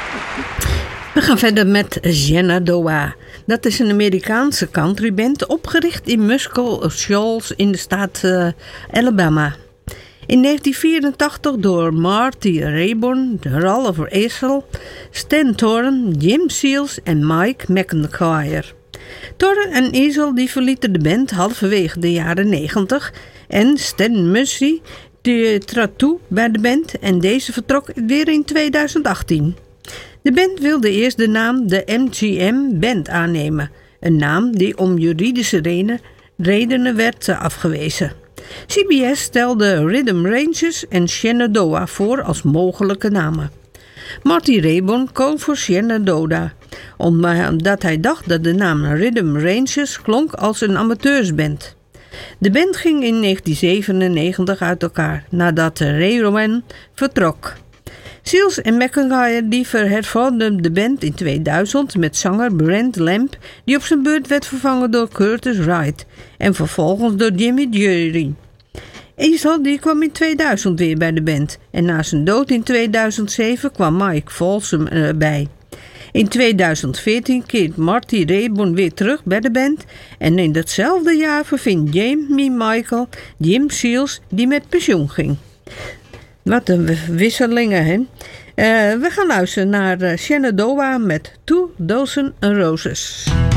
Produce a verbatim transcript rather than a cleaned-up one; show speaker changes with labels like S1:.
S1: We gaan verder met Shenandoah. Dat is een Amerikaanse countryband opgericht in Muscle Shoals in de staat uh, Alabama. In negentien vierentachtig door Marty Rayburn, Ralph Ezel, Stan Torren, Jim Seals en Mike McIntyre. Torren en Ezel die verlieten de band halverwege de jaren negentig en Stan Mussie die trad toe bij de band en deze vertrok weer in tweeduizend achttien. De band wilde eerst de naam de M G M Band aannemen, een naam die om juridische redenen, redenen werd afgewezen. C B S stelde Rhythm Rangers en Shenandoah voor als mogelijke namen. Marty Rayburn koos voor Shenandoah, omdat hij dacht dat de naam Rhythm Rangers klonk als een amateursband. De band ging in negentien zevenennegentig uit elkaar, nadat Rayburn vertrok. Seals en McIntyre die hervormden de band in tweeduizend met zanger Brent Lamb, die op zijn beurt werd vervangen door Curtis Wright en vervolgens door Jimmy Jury. Ezel die kwam in tweeduizend weer bij de band en na zijn dood in tweeduizend zeven kwam Mike Folsom erbij. In tweeduizend veertien keert Marty Rayburn weer terug bij de band en in datzelfde jaar vervindt Jamie Michael Jim Seals die met pensioen ging. Wat een wisselingen, hè? Uh, we gaan luisteren naar uh, Shenandoah met Two Dozen Roses.